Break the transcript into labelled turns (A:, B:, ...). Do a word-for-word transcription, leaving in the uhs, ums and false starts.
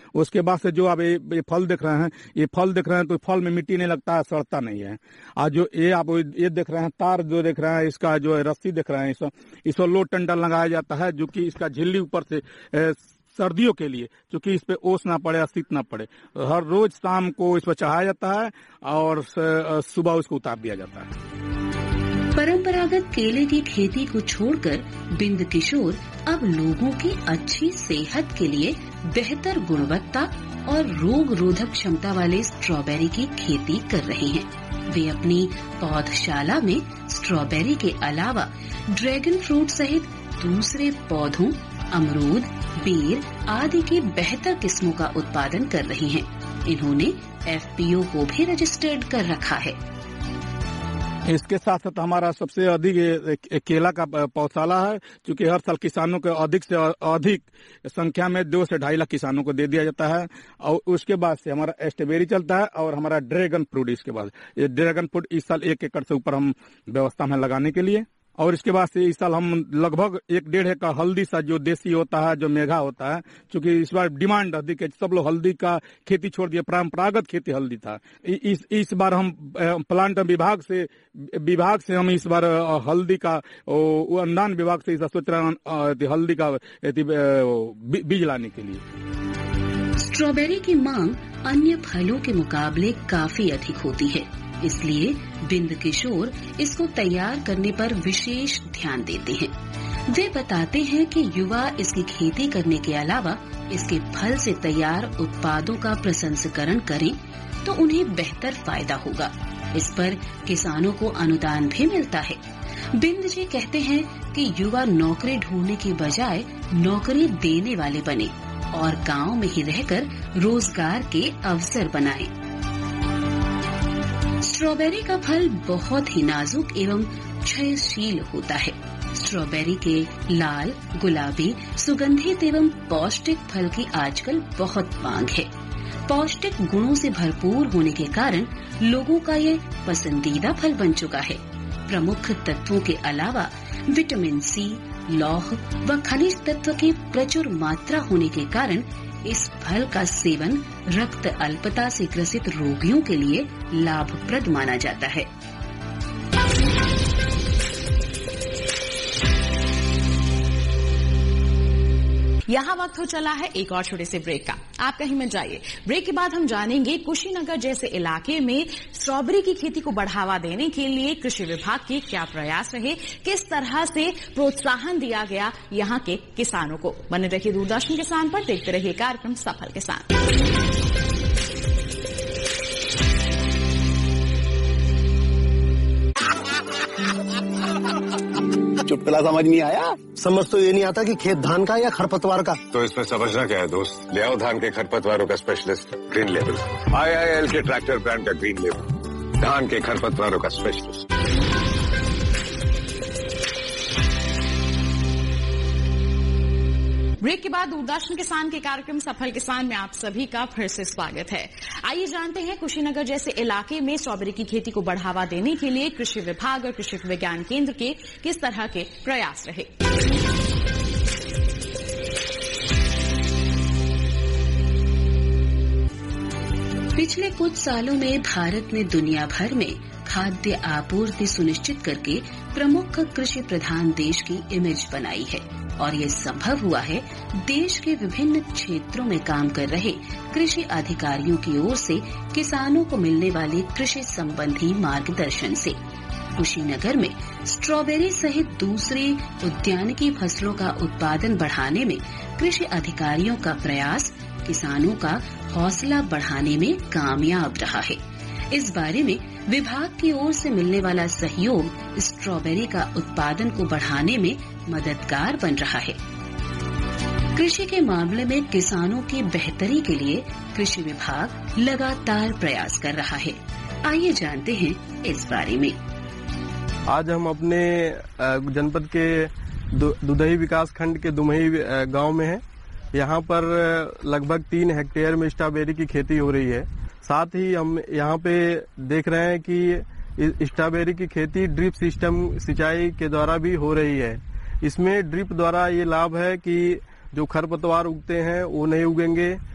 A: उसके बाद से जो आप ये, ये फल देख रहे हैं, ये फल देख रहे हैं तो फल में मिट्टी नहीं लगता है, सड़ता नहीं है। आज जो ये आप ये देख रहे हैं, तार जो देख रहे हैं, इसका जो है रस्सी देख रहे हैं, इस इसको लो टंडल लगाया जाता है, जो कि इसका झिल्ली ऊपर से ए, सर्दियों के लिए, क्योंकि इस पे ओस ना पड़े, शीत ना पड़े। हर रोज शाम को इस पर चढ़ाया जाता है और सुबह उसको उतार दिया जाता है।
B: परंपरागत केले की खेती को छोड़कर बिंद किशोर अब लोगों की अच्छी सेहत के लिए बेहतर गुणवत्ता और रोग रोधक क्षमता वाले स्ट्रॉबेरी की खेती कर रहे हैं। वे अपनी पौधशाला में स्ट्रॉबेरी के अलावा ड्रैगन फ्रूट सहित दूसरे पौधों, अमरूद, बेर आदि की बेहतर किस्मों का उत्पादन कर रही हैं। इन्होंने एफ पी ओ को भी रजिस्टर्ड कर रखा है।
A: इसके साथ साथ हमारा सबसे अधिक केला का पौधशाला है, क्योंकि हर साल किसानों को अधिक से अधिक संख्या में दो से ढाई लाख किसानों को दे दिया जाता है। और उसके बाद से हमारा स्ट्रॉबेरी चलता है और हमारा ड्रैगन फ्रूट। इसके बाद ये ड्रैगन फ्रूट इस साल एक एकड़ से ऊपर हम व्यवस्था में लगाने के लिए, और इसके बाद से इस साल हम लगभग एक डेढ़ एकड़ हल्दी सा जो देसी होता है, जो मेघा होता है, क्योंकि इस बार डिमांड अधिक है, सब लोग हल्दी का खेती छोड़ दिए, परंपरागत खेती हल्दी था। इस इस बार हम प्लांट विभाग से विभाग से हम इस बार हल्दी का अनुदान विभाग से सोच रहे हैं हल्दी का बीज लाने के लिए।
B: स्ट्रॉबेरी की मांग अन्य फलों के मुकाबले काफी अधिक होती है, इसलिए बिंद किशोर इसको तैयार करने पर विशेष ध्यान देते हैं। वे बताते हैं कि युवा इसकी खेती करने के अलावा इसके फल से तैयार उत्पादों का प्रसंस्करण करें तो उन्हें बेहतर फायदा होगा। इस पर किसानों को अनुदान भी मिलता है। बिंद जी कहते हैं कि युवा नौकरी ढूंढने की बजाय नौकरी देने वाले बने और गांव में ही रहकर रोजगार के अवसर बनाएं। स्ट्रॉबेरी का फल बहुत ही नाजुक एवं क्षयशील होता है। स्ट्रॉबेरी के लाल, गुलाबी, सुगंधित एवं पौष्टिक फल की आजकल बहुत मांग है। पौष्टिक गुणों से भरपूर होने के कारण लोगों का ये पसंदीदा फल बन चुका है। प्रमुख तत्वों के अलावा विटामिन सी, लौह व खनिज तत्व की प्रचुर मात्रा होने के कारण इस फल का सेवन रक्त अल्पता से ग्रसित रोगियों के लिए लाभप्रद माना जाता है।
C: यहाँ वक्त हो चला है एक और छोटे से ब्रेक का। आप कहीं मत जाइए। ब्रेक के बाद हम जानेंगे कुशीनगर जैसे इलाके में स्ट्रॉबेरी की खेती को बढ़ावा देने के लिए कृषि विभाग के क्या प्रयास रहे, किस तरह से प्रोत्साहन दिया गया यहाँ के किसानों को। बने रहिए दूरदर्शन किसान पर, देखते रहिए कार्यक्रम सफल किसान।
D: चुटकुला समझ नहीं आया? समझ तो ये नहीं आता कि खेत धान का या खरपतवार का।
E: तो इसमें समझना क्या है दोस्त, ले आओ धान के खरपतवारों का specialist green level, I I L के ट्रैक्टर ब्रांड का ग्रीन लेवल, धान के खरपतवारों का स्पेशलिस्ट।
C: ब्रेक के बाद दूरदर्शन किसान के कार्यक्रम सफल किसान में आप सभी का फिर से स्वागत है। आइए जानते हैं कुशीनगर जैसे इलाके में स्ट्रॉबेरी की खेती को बढ़ावा देने के लिए कृषि विभाग और कृषि विज्ञान केंद्र के किस तरह के प्रयास रहे।
B: पिछले कुछ सालों में भारत ने दुनिया भर में खाद्य आपूर्ति सुनिश्चित करके प्रमुख कृषि प्रधान देश की इमेज बनाई है और ये संभव हुआ है देश के विभिन्न क्षेत्रों में काम कर रहे कृषि अधिकारियों की ओर से किसानों को मिलने वाले कृषि संबंधी मार्गदर्शन से। कुशीनगर में स्ट्रॉबेरी सहित दूसरी उद्यानिकी फसलों का उत्पादन बढ़ाने में कृषि अधिकारियों का प्रयास किसानों का हौसला बढ़ाने में कामयाब रहा है। इस बारे में विभाग की ओर से मिलने वाला सहयोग स्ट्रॉबेरी का उत्पादन को बढ़ाने में मददगार बन रहा है। कृषि के मामले में किसानों की बेहतरी के लिए कृषि विभाग लगातार प्रयास कर रहा है। आइए जानते हैं इस बारे में।
F: आज हम अपने जनपद के दुधही विकास खंड के दुमही गांव में हैं। यहाँ पर लगभग तीन हेक्टेयर में स्ट्रॉबेरी की खेती हो रही है। साथ ही हम यहाँ पे देख रहे हैं कि स्ट्रॉबेरी की खेती ड्रिप सिस्टम सिंचाई के द्वारा भी हो रही है। इसमें ड्रिप द्वारा ये लाभ है कि जो खरपतवार उगते हैं वो नहीं उगेंगे